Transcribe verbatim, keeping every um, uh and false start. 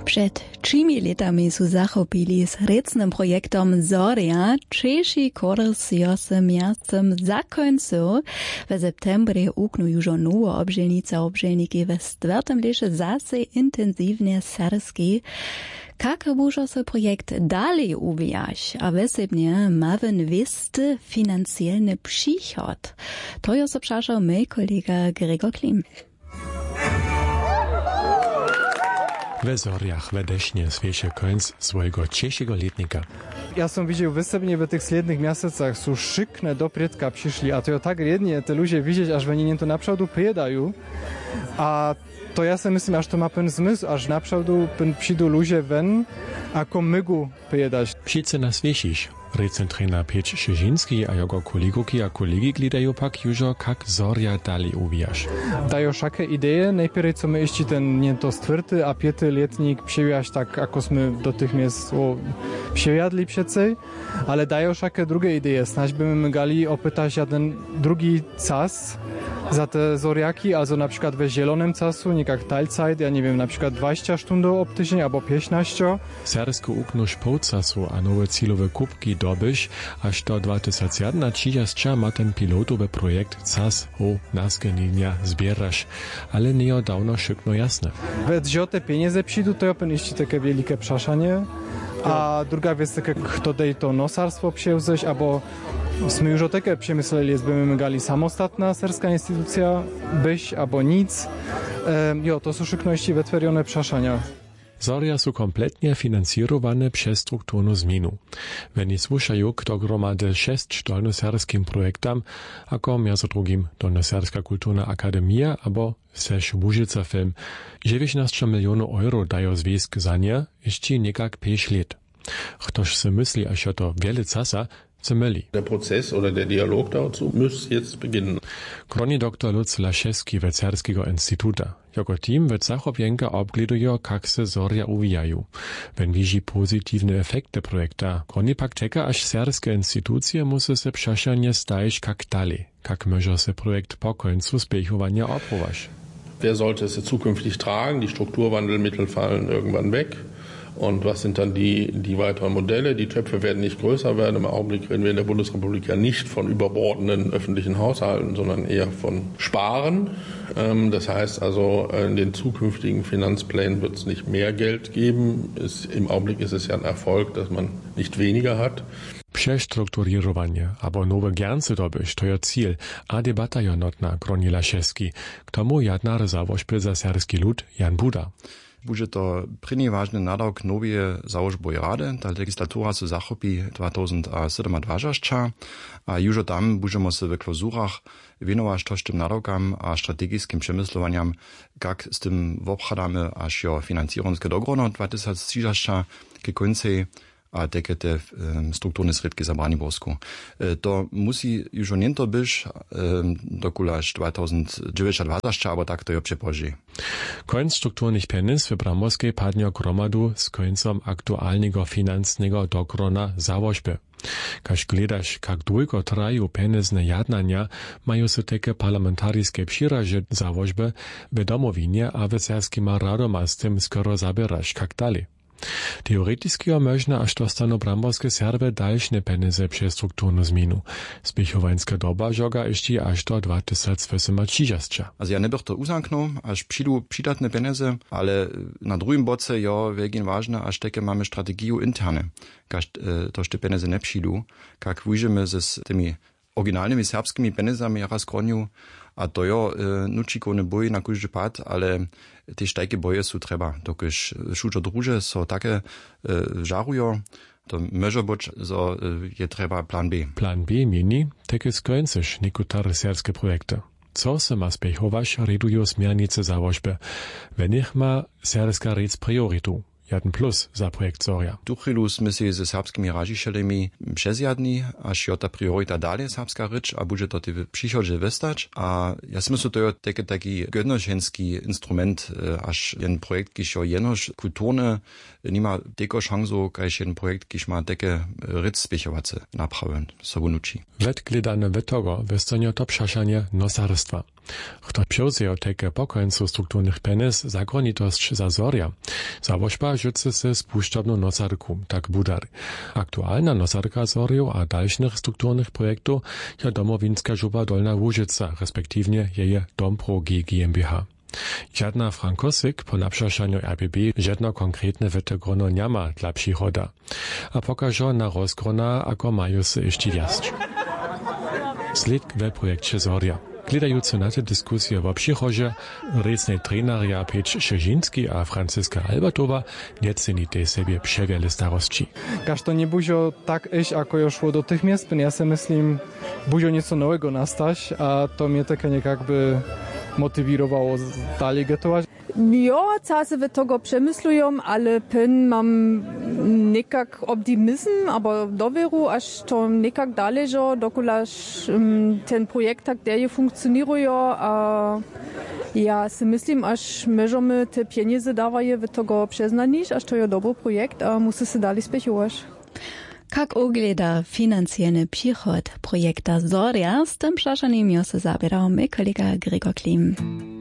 Przed trzymi latami su zachopili z recnym projektom Zoria Češi kurs josem miastem zakońcu. W septembrie uknu już nowo obżelnica obżelniki w stwartym lesie zase intensywnie serski. Kaka bužo se projekt dalej uwijać, a wesebnie mawen wisty finansjelny przychod? To jo se przaszał mój kolega Gregor Klim. W Zoriach wedeśnie swiesie końc swojego ciesiego letnika. Ja som widział wysebnie w tych slednych miastecach są szykne do predka przyszli, a to jo tak rednie te ludzie widzieć, aż oni nie to naprzód pojedają. A to ja sobie myślę, aż to ma pen zmysł, aż naprzód przyjdą ludzie wen, ako mygu pojedać. Wszyscy nas wiesisz. Recentrena Pieć Szyżinski a jego kolegoki a kolegi glidają pak jużo, jak Zoria dalej uwijasz. Dają szakie idee, najpierw co my jeszcze ten nie to stwierty, a pięty letnik przewijać tak, jako my dotychmiast przewiadli przecej, ale dają szakie drugie idee. Snaś by my gali opytać jeden drugi czas za te Zoriaki, also na przykład we zielonym czasu, nie jak Teilzeit, ja nie wiem, na przykład dwadzieścia stundów ob tydzień, albo piętnaście. Sersku uknusz po czasu, a nowe celowe kubki dobyś, aż do dwa tysiące jeden trzydzieści ma ten pilotowy projekt cas o naskenienia zbierasz, ale nie dawno szybko jasne. Że te pieniądze przyjdą, to jest jeszcze takie wielkie przeszanie, a druga jest takie, kto dej to nosarstwo przewzeć, albo my już o takie przemyśleli, jakbyśmy my gali samostatna serska instytucja, byś albo nic. E, jo, to są szybkości wytworione przeszania. Zoria są kompletnie finansowane przez strukturną zmianę. Wenn słuchają, kto gromady sześć dolnoserskim projektam, jako między drugim Dolnoserska Kulturna Akademia, albo też Łużyca Film, dziewiętnaście milionów euro dają związk za nie, jeszcze niekak pięć lat. Ktoś se myśli, aż to wiele czasa, Der Prozess oder der Dialog dazu muss jetzt beginnen. Kroni doktor Lutz Laszewski z Cerskiego Instytuta. Jako team wird Zachowienka obglidują, jak se Zoria uwijają. Wenn widzi pozytywne efekty projekta, kroni pak czeka, aż serskie instytucje muszą se przeszanie stajeć jak dalej, jak może se projekt po końcu spiechowania opływać. Wer sollte es zukünftig tragen? Die Strukturwandelmittel fallen irgendwann weg. Und was sind dann die, die weiteren Modelle? Die Töpfe werden nicht größer werden. Im Augenblick reden wir in der Bundesrepublik ja nicht von überbordenden öffentlichen Haushalten, sondern eher von Sparen. Das heißt also, in den zukünftigen Finanzplänen wird es nicht mehr Geld geben. Es, im Augenblick ist es ja ein Erfolg, dass man nicht weniger hat. Przestrukturowanie, albo nowe gernce dobyć, to jest cel, a debata jonotna, kroni Laszewski. K tomu jadnar zawoźby za serski lud Jan Buda. Bude to první vážny nadawk novie załožboj rady. Ta legislatura se zachopi dwa tysiące siedemnadvajsť a już tam budeme se w klauzurach wienować też tym nadawkam a strategiskim przemysłowaniam, jak z tym obchadamy aż jo finansierungskie dogrono dwa tysiące trzydzieści k końcu a takie te um, strukturne środki za Braniborsku. E, to musi już nie to być um, dokulaż dwa tysiące dziewiętnaście, albo tak to je przepoży. Końc strukturnych pieniędzy w Bramborskiej padnie gromadu z końcem aktualnego finansnego dogrona zawoźby. Każ gledasz, jak długo trwają pieniężne jadnania, mają się takie parlamentarskie przyraże zawoźby w domowinie, a w serskim radoma z tym skoro zabierasz, jak dalej. Teoretycznie można, aż dostaną bramborskie serwy dalsze pieniądze przez strukturną zmianę. Spiechowańska doba żoga jeszcze aż do dwa tysiące trzydzieści. Also ja nie bych to uzamknął, aż przyjdą przydatne pieniądze, ale na drugim boce ja wielkie ważne, aż takie mamy strategię interne. Każ to te pieniądze nie przyjdą, jak wyjdziemy z tymi oryginalnymi serbskimi pieniądzami raz kroniu, a to jo e, nučiko ne boji na każdy pad, ale te sztajke boje są trzeba. Dokiż šučo druže so takie e, żarują, to może być, że e, je trzeba plan B. Plan B mieni, takie skończysz niektóre serskie projekty. Co se ma spiechować, redują smernice zawoźby. Wenn ich ma serska rec prioritu. Jeden plus za projekt Zoria. Tu chwilu sme si ze serbskimi ražišelemi přezjadni, až jo ta priorita dalje serbska reč, a bude to v přichodže vestać. A ja si myslím, to je taki, taki gödnoženski instrument, až jen projekt, kiž jo jenož kulturne, nima teko šanzo, kaž jen projekt, kiž ma teke rec spěchovace napraven, sobu nuči. Wet gledane wetogo, westonio to przeszanie nosarstwa. Kto przewzjął takie po końcu strukturnych penis zakonitość za Zoria. Zawożba rzuca se spuszczabną nosarku, tak budar. Aktualna nosarka Zoriu a dalszych strukturnych projektów je domowinska żupa Dolna Łużyca, respektywnie jej Dompro G GmbH. Żadna Frankosyk po naprzeszaniu R B B żadno konkretne wytegrono nie ma dla przychoda. A pokażą na rozgrona, ako mają se jeszcze wiast. Sled w projekcie Zoria. Gledający na te dyskusje w przychodzie, recnej treneria Piotr Szerzynski a Franciska Albertowa nie ceni tej sobie przewiele starości. Każ to nie buzio tak iść, ako już szło dotychmiast, ja se myslím, buzio nieco nowego nastać, a to mnie takie jakby motywirowało dalej gotować. Ja, case we tego przemyslują, ale pen mam nekak optimizm, aber dowieru, aż to nekak dalej, że dokulaż um, ten projekt tak dalej funkcjonuje, a ja si myslím, aż możemy te pieniądze dawaje we tego przyznać, aż to jest dobry projekt, a musi się dalej spiechować. Jak ogleda finansjalny przychod projekta Zoria, z tym przeszaniem się zabierał mój kolega Gregor Klim.